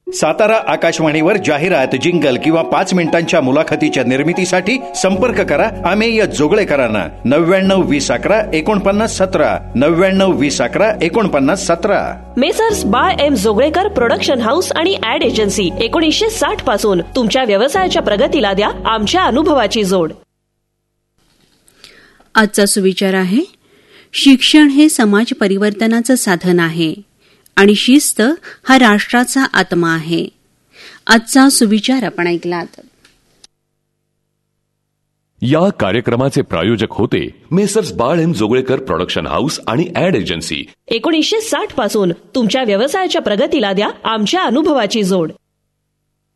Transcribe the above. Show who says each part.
Speaker 1: सातारा आकाशवाणीवर जाहिरात, जिंगल किंवा 5 मिनिटांच्या मुलाखतीच्या निर्मितीसाठी संपर्क करा अमेय जोगळेकरांना 99-20-11-49-17 99-20-11-49-17.
Speaker 2: मेसर्स बाळ एम जोगळेकर प्रोडक्शन हाऊस आणि ऍड एजन्सी 1960 पासून तुमच्या व्यवसायाच्या प्रगतीला द्या आमच्या अनुभवाची जोड.
Speaker 3: आजचा सुविचार आहे, शिक्षण हे समाज परिवर्तनाचं साधन आहे आणि शिस्त हा राष्ट्राचा आत्मा आहे. आजचा सुविचार आपण ऐकलात.
Speaker 4: या कार्यक्रमाचे प्रायोजक होते मेसर्स बाळ एम जोगळेकर प्रोडक्शन हाऊस आणि ऍड एजन्सी
Speaker 2: 1960 पासून तुमच्या व्यवसायाच्या प्रगतीला द्या आमच्या अनुभवाची जोड.